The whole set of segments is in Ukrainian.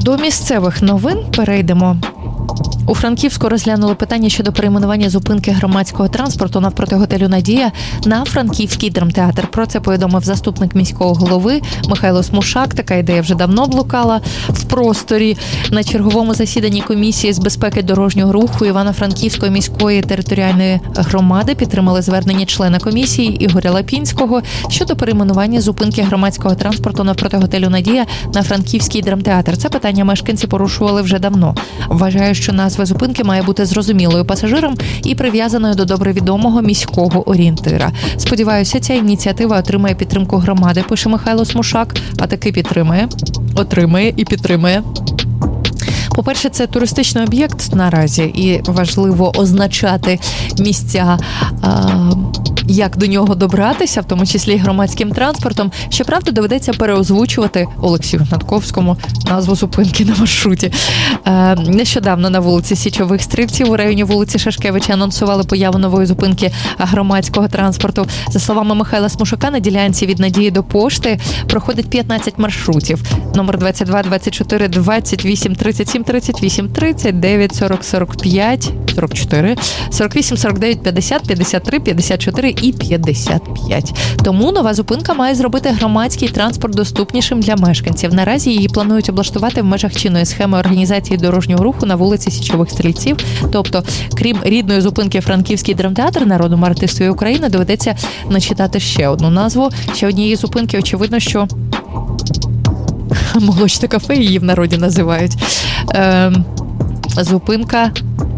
До місцевих новин перейдемо. У Франківську розглянули питання щодо перейменування зупинки громадського транспорту навпроти готелю «Надія» на Франківський драмтеатр. Про це повідомив заступник міського голови Михайло Смушак. Така ідея вже давно блукала в просторі. На черговому засіданні комісії з безпеки дорожнього руху Івано-Франківської міської територіальної громади підтримали звернення члена комісії Ігоря Лапінського щодо перейменування зупинки громадського транспорту навпроти готелю «Надія» на Франківський драмтеатр. Це питання мешканці порушували вже давно. Вважаю, що назва зупинки має бути зрозумілою пасажирам і прив'язаною до добре відомого міського орієнтира. Сподіваюся, ця ініціатива отримає підтримку громади, пише Михайло Смушак, а таки отримає і підтримує. По-перше, це туристичний об'єкт наразі, і важливо означати місця, як до нього добратися, в тому числі громадським транспортом. Щоправда, доведеться переозвучувати Олексію Гнатковському назву зупинки на маршруті. Нещодавно на вулиці Січових Стрільців у районі вулиці Шашкевича анонсували появу нової зупинки громадського транспорту. За словами Михайла Смушака, на ділянці від Надії до Пошти проходить 15 маршрутів. Номер 22, 24, 28, 37, 38, 39, 40, 45, 44, 48, 49, 50, 53, 54 і 55. Тому нова зупинка має зробити громадський транспорт доступнішим для мешканців. Наразі її планують облаштувати в межах чинної схеми організації дорожнього руху на вулиці Січових Стрільців. Тобто, крім рідної зупинки Франківський драмтеатр народному артисту України, доведеться начитати ще одну назву. Ще однієї зупинки, очевидно, що молочне кафе її в народі називають. Зупинка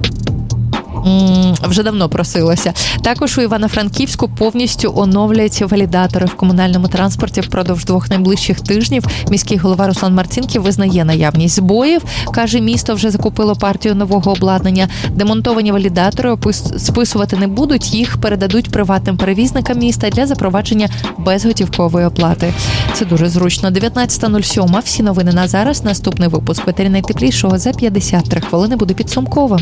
вже давно просилася. Також у Івано-Франківську повністю оновлять валідатори в комунальному транспорті впродовж 2 найближчих тижнів. Міський голова Руслан Марцінків визнає наявність збоїв. Каже, місто вже закупило партію нового обладнання. Демонтовані валідатори списувати не будуть, їх передадуть приватним перевізникам міста для запровадження безготівкової оплати. Це дуже зручно. 19:07. Всі новини на зараз. Наступний випуск «Ветері найтеплішого» за 53 хвилини буде підсумковим.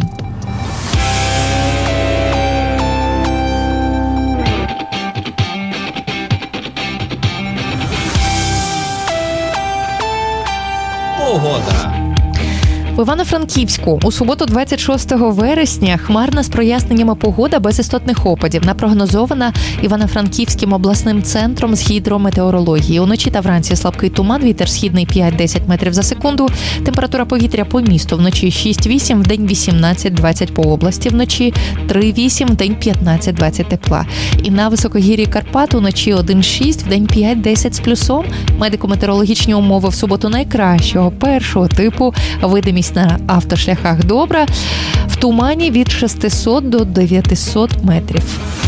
Погода. В Івано-Франківську у суботу 26 вересня хмарна з проясненнями погода без істотних опадів. Напрогнозована Івано-Франківським обласним центром з гідрометеорології. Уночі та вранці слабкий туман, вітер східний 5-10 метрів за секунду. Температура повітря по місту вночі 6-8, вдень 18-20 по області, вночі 3-8, вдень 15-20 тепла. І на високогір'ї Карпат уночі 1-6, вдень 5-10 з плюсом. Медико-метеорологічні умови в суботу найкращого, першого типу, видимість на автошляхах добра, в тумані від 600 до 900 метрів.